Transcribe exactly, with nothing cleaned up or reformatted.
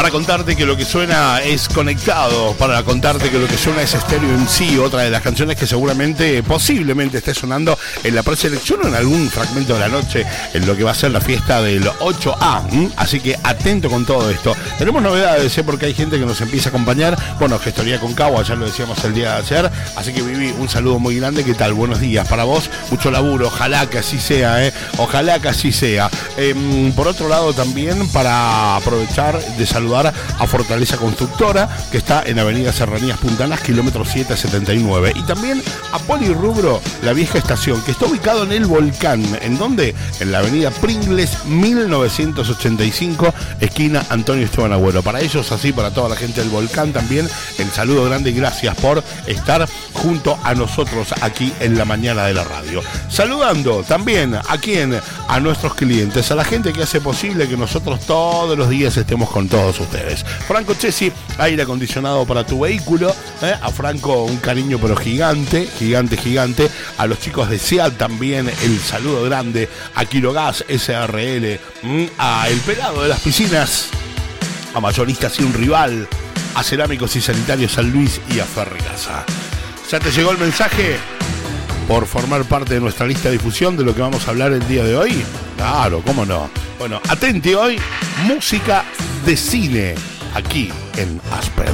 para contarte que lo que suena es Conectado, para contarte que lo que suena es Estéreo M C, otra de las canciones que seguramente, posiblemente esté sonando en la preselección o en algún fragmento de la noche en lo que va a ser la fiesta del ocho A. ¿m? Así que atento con todo esto. Tenemos novedades, ¿eh? Porque hay gente que nos empieza a acompañar. Bueno, Gestoría Concagua, ya lo decíamos el día de ayer. Así que Vivi, un saludo muy grande. ¿Qué tal? Buenos días para vos. Mucho laburo. Ojalá que así sea, ¿eh? Ojalá que así sea. Eh, por otro lado, también para aprovechar de saludar a Fortaleza Constructora, que está en Avenida Serranías Puntanas, kilómetro siete setenta y nueve. Y también a Polirrubro, la vieja estación, que está ubicado en el Volcán. ¿En dónde? En la avenida Pringles, mil novecientos ochenta y cinco, esquina Antonio Esteban Agüero. Para ellos, así, para toda la gente del Volcán también, el saludo grande y gracias por estar junto a nosotros aquí en la mañana de la radio. Saludando también a quien, a nuestros clientes, a la gente que hace posible que nosotros todos los días estemos con todos ustedes. Franco Chesi, aire acondicionado para tu vehículo. ¿eh? A Franco un cariño pero gigante, gigante, gigante. A los chicos de SEAT también el saludo grande. A Quirogas S R L, ¿m? A El Pelado de las Piscinas, a Mayoristas Sin Rival, a Cerámicos y Sanitarios San Luis y a Ferricasa. ¿Ya te llegó el mensaje por formar parte de nuestra lista de difusión de lo que vamos a hablar el día de hoy? Claro, cómo no. Bueno, atente hoy, música de cine, aquí en Asper.